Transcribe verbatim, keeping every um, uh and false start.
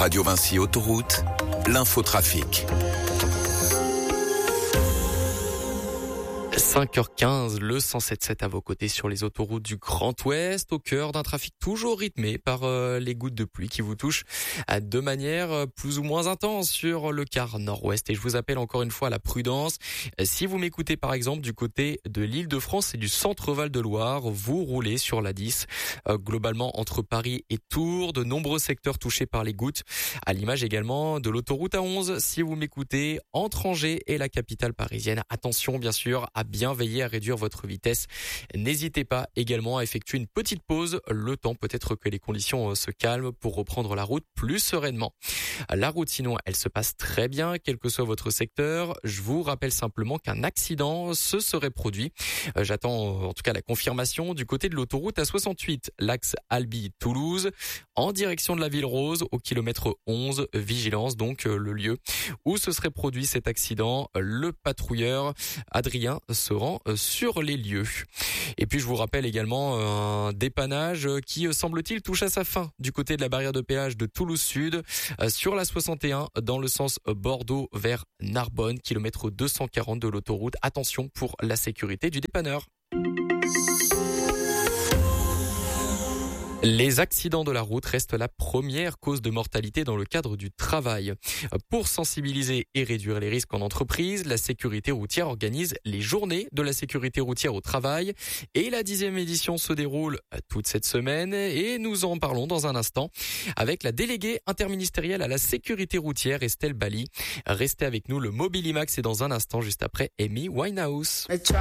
Radio Vinci Autoroute, l'infotrafic. cinq heures quinze, le cent sept virgule sept à vos côtés sur les autoroutes du Grand Ouest, au cœur d'un trafic toujours rythmé par euh, les gouttes de pluie qui vous touchent euh, de manière euh, plus ou moins intense sur le quart nord-ouest. Et je vous appelle encore une fois à la prudence. Euh, si vous m'écoutez par exemple du côté de l'Île-de-France et du centre Val-de-Loire, vous roulez sur l'A dix, euh, globalement entre Paris et Tours, de nombreux secteurs touchés par les gouttes, à l'image également de l'autoroute A onze. Si vous m'écoutez entre Angers et la capitale parisienne, attention bien sûr à bien veiller à réduire votre vitesse. N'hésitez pas également à effectuer une petite pause, le temps peut-être que les conditions se calment pour reprendre la route plus sereinement. La route sinon, elle se passe très bien, quel que soit votre secteur. Je vous rappelle simplement qu'un accident se serait produit. J'attends en tout cas la confirmation du côté de l'autoroute A soixante-huit, l'axe Albi-Toulouse, en direction de la Ville Rose, au kilomètre onze. Vigilance donc le lieu où se serait produit cet accident. Le patrouilleur Adrien se rend sur les lieux. Et puis je vous rappelle également un dépannage qui semble-t-il touche à sa fin du côté de la barrière de péage de Toulouse Sud sur la soixante et un dans le sens Bordeaux vers Narbonne, kilomètre deux cent quarante de l'autoroute. Attention pour la sécurité du dépanneur. Les accidents de la route restent la première cause de mortalité dans le cadre du travail. Pour sensibiliser et réduire les risques en entreprise, la sécurité routière organise les journées de la sécurité routière au travail et la dixième édition se déroule toute cette semaine et nous en parlons dans un instant avec la déléguée interministérielle à la sécurité routière Estelle Bali. Restez avec nous, le Mobilimax est dans un instant juste après Amy Winehouse.